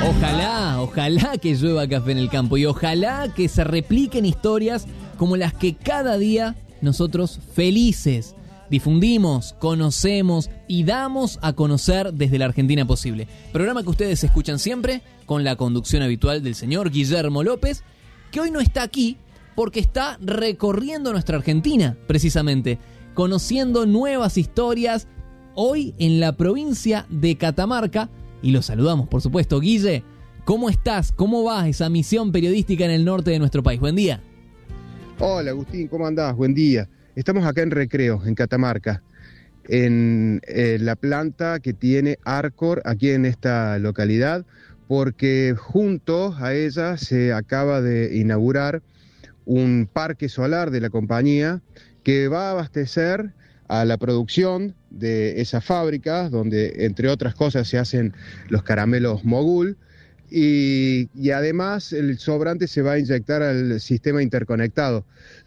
Ojalá que llueva café en el campo y ojalá que se repliquen historias como las que cada día nosotros felices difundimos, conocemos y damos a conocer desde la Argentina Posible. Programa que ustedes escuchan siempre con la conducción habitual del señor Guillermo López, que hoy no está aquí porque está recorriendo nuestra Argentina, precisamente, conociendo nuevas historias hoy en la provincia de Catamarca. Y lo saludamos, por supuesto. Guille, ¿cómo estás? ¿Cómo va esa misión periodística en el norte de nuestro país? Buen día. Hola, Agustín, ¿cómo andás? Buen día. Estamos acá en Recreo, en Catamarca, en la planta que tiene Arcor aquí en esta localidad, porque junto a ella se acaba de inaugurar un parque solar de la compañía que va a abastecer a la producción de esa fábrica, donde entre otras cosas se hacen los caramelos Mogul, y además el sobrante se va a inyectar al sistema interconectado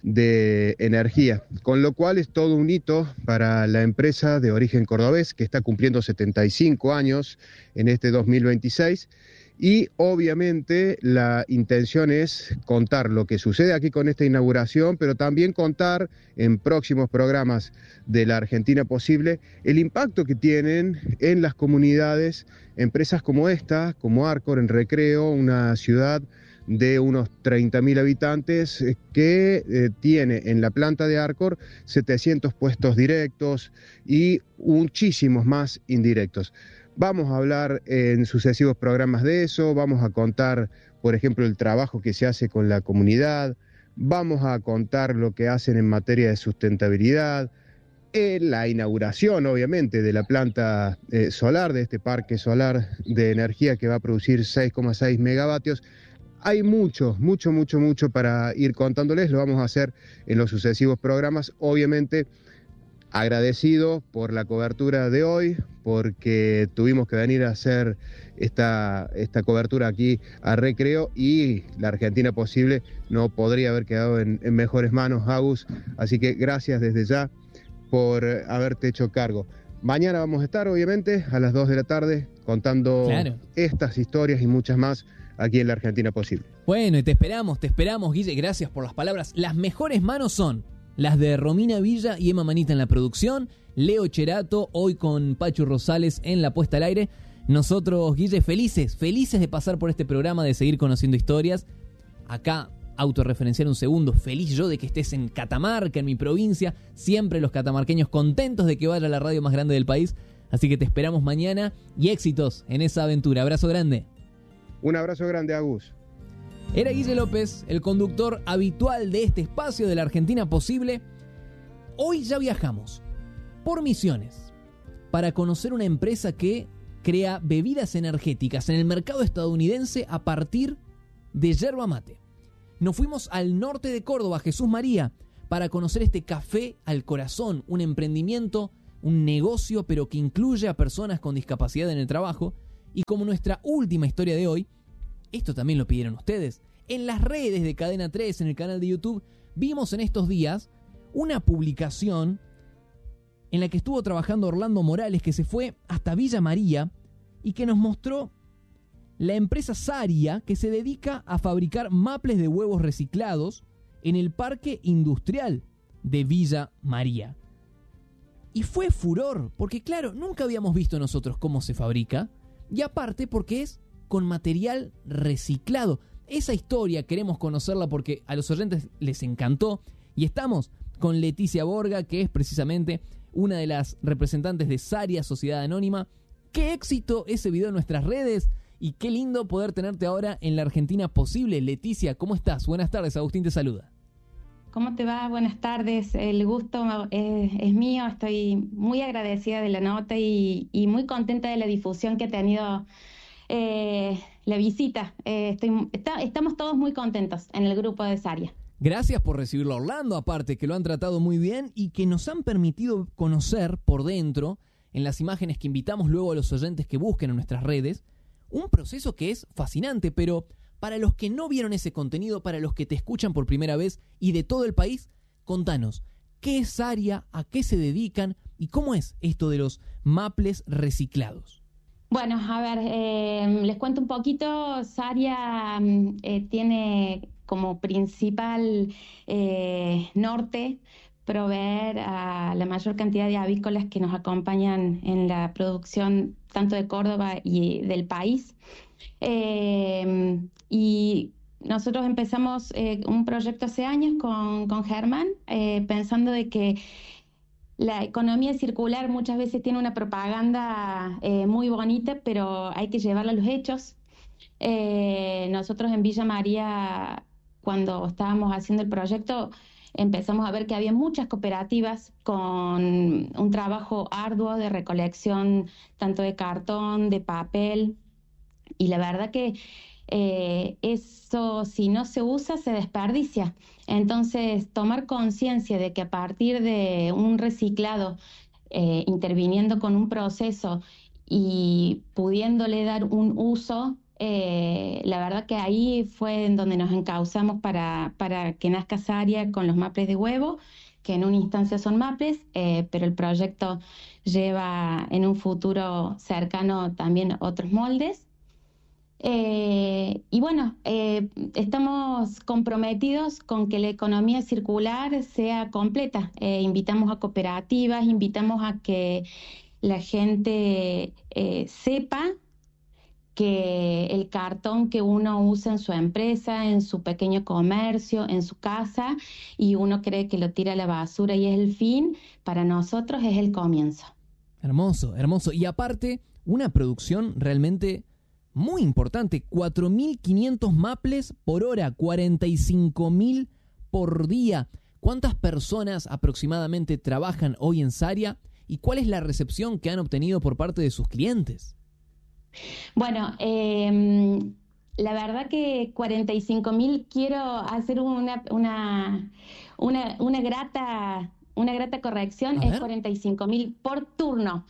de energía, con lo cual es todo un hito para la empresa de origen cordobés que está cumpliendo 75 años en este 2026. Y obviamente la intención es contar lo que sucede aquí con esta inauguración, pero también contar en próximos programas de la Argentina Posible el impacto que tienen en las comunidades empresas como esta, como Arcor en Recreo, una ciudad de unos 30.000 habitantes que tiene en la planta de Arcor 700 puestos directos y muchísimos más indirectos. Vamos a hablar en sucesivos programas de eso, vamos a contar, por ejemplo, el trabajo que se hace con la comunidad, vamos a contar lo que hacen en materia de sustentabilidad, la inauguración, obviamente, de la planta solar, de este parque solar de energía que va a producir 6,6 megavatios. Hay mucho para ir contándoles, lo vamos a hacer en los sucesivos programas, obviamente. Agradecido por la cobertura de hoy, porque tuvimos que venir a hacer esta cobertura aquí a Recreo y la Argentina Posible no podría haber quedado en mejores manos, Agus. Así que gracias desde ya por haberte hecho cargo. Mañana vamos a estar, obviamente, a las 2 de la tarde contando estas historias y muchas más aquí en la Argentina Posible. Bueno, y te esperamos, Guille. Gracias por las palabras. Las mejores manos son las de Romina Villa y Emma Manita en la producción, Leo Cherato hoy con Pachu Rosales en la puesta al aire. Nosotros, Guille, felices de pasar por este programa, de seguir conociendo historias. Acá, autorreferenciar un segundo, feliz yo de que estés en Catamarca, en mi provincia. Siempre los catamarqueños contentos de que vaya a la radio más grande del país. Así que te esperamos mañana y éxitos en esa aventura. Abrazo grande. Un abrazo grande, Agus. Era Guille López, el conductor habitual de este espacio de la Argentina Posible. Hoy ya viajamos por Misiones para conocer una empresa que crea bebidas energéticas en el mercado estadounidense a partir de yerba mate. Nos fuimos al norte de Córdoba, Jesús María, para conocer este café al corazón, un emprendimiento, un negocio, pero que incluye a personas con discapacidad en el trabajo. Y como nuestra última historia de hoy, esto también lo pidieron ustedes. En las redes de Cadena 3, en el canal de YouTube, vimos en estos días una publicación en la que estuvo trabajando Orlando Morales, que se fue hasta Villa María y que nos mostró la empresa Saria, que se dedica a fabricar maples de huevos reciclados en el parque industrial de Villa María. Y fue furor, porque claro, nunca habíamos visto nosotros cómo se fabrica, y aparte porque es con material reciclado. Esa historia queremos conocerla porque a los oyentes les encantó y estamos con Leticia Borga, que es precisamente una de las representantes de Saria, Sociedad Anónima. ¡Qué éxito ese video en nuestras redes! Y qué lindo poder tenerte ahora en la Argentina Posible. Leticia, ¿cómo estás? Buenas tardes, Agustín te saluda. ¿Cómo te va? Buenas tardes. El gusto es mío. Estoy muy agradecida de la nota y muy contenta de la difusión que ha tenido la visita. Estamos todos muy contentos en el grupo de Saria. Gracias por recibirlo, Orlando, aparte que lo han tratado muy bien y que nos han permitido conocer por dentro, en las imágenes que invitamos luego a los oyentes que busquen en nuestras redes, un proceso que es fascinante, pero para los que no vieron ese contenido, para los que te escuchan por primera vez y de todo el país, contanos, ¿qué es Saria? ¿A qué se dedican? ¿Y cómo es esto de los maples reciclados? Bueno, a ver, les cuento un poquito. Saria tiene como principal norte proveer a la mayor cantidad de avícolas que nos acompañan en la producción tanto de Córdoba y del país. Y nosotros empezamos un proyecto hace años con Germán, pensando de que la economía circular muchas veces tiene una propaganda muy bonita, pero hay que llevarla a los hechos. Nosotros en Villa María, cuando estábamos haciendo el proyecto, empezamos a ver que había muchas cooperativas con un trabajo arduo de recolección tanto de cartón, de papel, y la verdad que eso, si no se usa, se desperdicia. Entonces, tomar conciencia de que a partir de un reciclado, interviniendo con un proceso y pudiéndole dar un uso, la verdad que ahí fue en donde nos encauzamos para que nazca Saria con los maples de huevo, que en una instancia son maples, pero el proyecto lleva en un futuro cercano también otros moldes. Y bueno, estamos comprometidos con que la economía circular sea completa. Invitamos a cooperativas, invitamos a que la gente sepa que el cartón que uno usa en su empresa, en su pequeño comercio, en su casa, y uno cree que lo tira a la basura y es el fin, para nosotros es el comienzo. Hermoso, hermoso. Y aparte, una producción realmente muy importante, 4.500 maples por hora, 45.000 por día. ¿Cuántas personas aproximadamente trabajan hoy en Saria y cuál es la recepción que han obtenido por parte de sus clientes? Bueno, la verdad que 45.000, quiero hacer una grata corrección, es 45.000 por turno.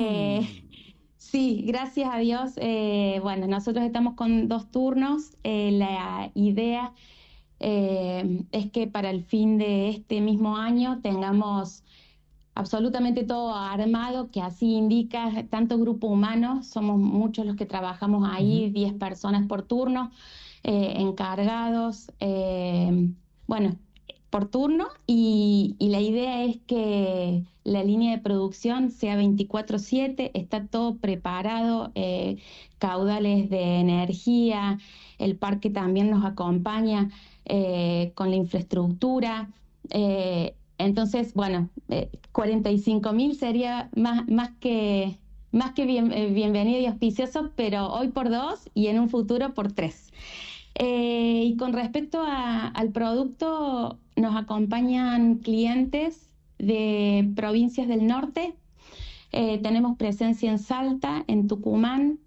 Sí, gracias a Dios. Bueno, nosotros estamos con 2 turnos. La idea es que para el fin de este mismo año tengamos absolutamente todo armado, que así indica tanto grupo humano, somos muchos los que trabajamos ahí, 10 personas por turno, encargados, bueno, por turno, y la idea es que la línea de producción sea 24/7, está todo preparado, caudales de energía, el parque también nos acompaña con la infraestructura. Entonces, bueno, 45.000 sería más que bienvenido y auspicioso, pero hoy por 2 y en un futuro por 3. Y con respecto al producto, nos acompañan clientes de provincias del norte. Tenemos presencia en Salta, en Tucumán.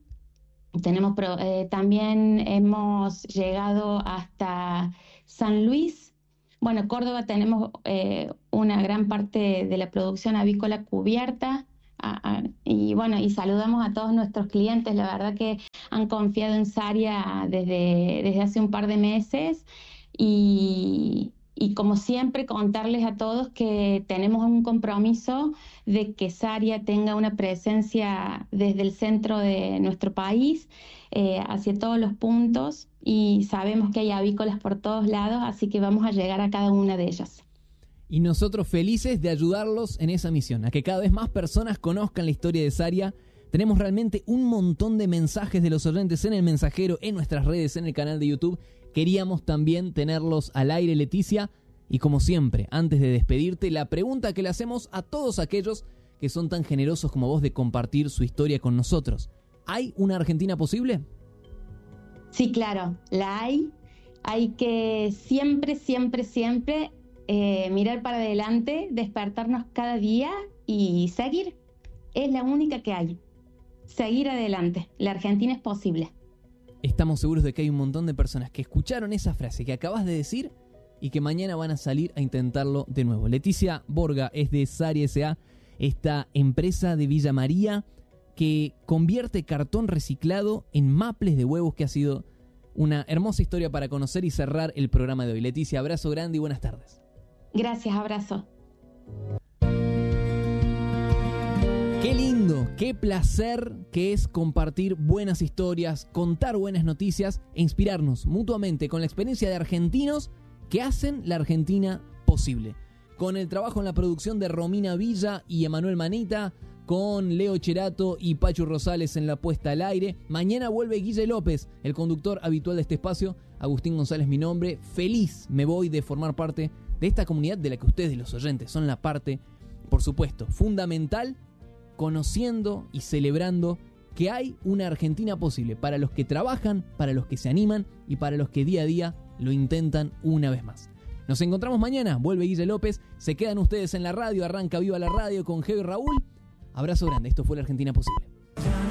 También hemos llegado hasta San Luis. Bueno, Córdoba tenemos una gran parte de la producción avícola cubierta, y bueno, y saludamos a todos nuestros clientes. La verdad que han confiado en Saria desde hace un par de meses, y como siempre contarles a todos que tenemos un compromiso de que Saria tenga una presencia desde el centro de nuestro país, hacia todos los puntos, y sabemos que hay avícolas por todos lados, así que vamos a llegar a cada una de ellas. Y nosotros felices de ayudarlos en esa misión, a que cada vez más personas conozcan la historia de Saria. Tenemos realmente un montón de mensajes de los oyentes en el mensajero, en nuestras redes, en el canal de YouTube. Queríamos también tenerlos al aire, Leticia. Y como siempre, antes de despedirte, la pregunta que le hacemos a todos aquellos que son tan generosos como vos de compartir su historia con nosotros. ¿Hay una Argentina posible? Sí, claro, la hay. Hay que siempre mirar para adelante, despertarnos cada día y seguir. Es la única que hay. Seguir adelante. La Argentina es posible. Estamos seguros de que hay un montón de personas que escucharon esa frase que acabas de decir y que mañana van a salir a intentarlo de nuevo. Leticia Borga es de Saria S.A., esta empresa de Villa María que convierte cartón reciclado en maples de huevos, que ha sido una hermosa historia para conocer y cerrar el programa de hoy. Leticia, abrazo grande y buenas tardes. Gracias, abrazo. Qué lindo, qué placer que es compartir buenas historias, contar buenas noticias e inspirarnos mutuamente con la experiencia de argentinos que hacen la Argentina posible. Con el trabajo en la producción de Romina Villa y Emanuel Manita, con Leo Cherato y Pachu Rosales en la puesta al aire. Mañana vuelve Guille López, el conductor habitual de este espacio. Agustín González mi nombre. Feliz me voy de formar parte de esta comunidad de la que ustedes, los oyentes, son la parte, por supuesto, fundamental, conociendo y celebrando que hay una Argentina posible para los que trabajan, para los que se animan y para los que día a día lo intentan una vez más. Nos encontramos mañana, vuelve Guille López, se quedan ustedes en la radio, arranca Viva la Radio con Geo y Raúl. Abrazo grande, esto fue la Argentina Posible.